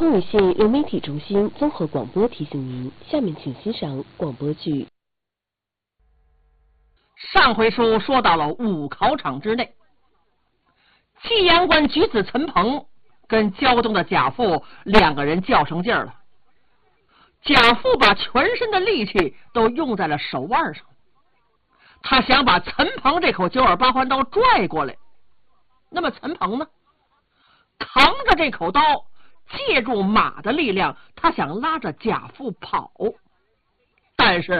通武县流媒体中心综合广播提醒您，下面请欣赏广播剧。 上回书说到了武考场之内，济阳关举子陈鹏跟胶东的贾父两个人较上劲儿了。贾父把全身的力气都用在了手腕上，他想把陈鹏这口928环刀拽过来。那么陈鹏呢，扛着这口刀，借助马的力量，他想拉着贾父跑，但是